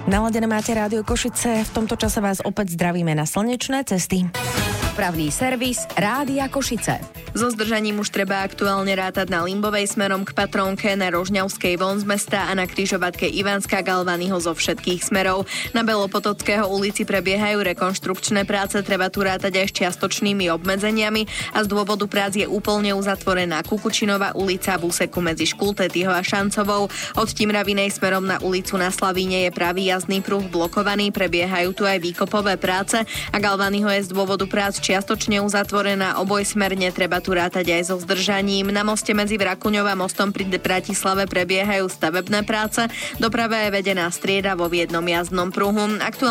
Naladené máte Rádio Košice, v tomto čase vás opäť zdravíme na Slnečné cesty. Pravný servis Rádia Košice. So zdržaním už treba aktuálne rátať na Limbovej smerom k Patrónke, na Rožňavskej von z mesta a na križovatke Ivanská Galvanyho zo všetkých smerov. Na Belopotockého ulici prebiehajú rekonštrukčné práce, treba tu rátať aj s čiastočnými obmedzeniami a z dôvodu prác je úplne uzatvorená Kukučinová ulica v úseku medzi Škultetýho a Šancovou. Od Timravinej smerom na ulicu na Slavíne je pravý jazdný pruh blokovaný, prebiehajú tu aj výkopové práce a Galvanyho je z dôvodu prác čiastočne uzatvorená obojsmerne, treba tu rátať aj so zdržaním. Na moste medzi Vrakuňou a mostom pri Bratislave prebiehajú stavebné práce, doprava je vedená striedavo v jednom jazdnom pruhu.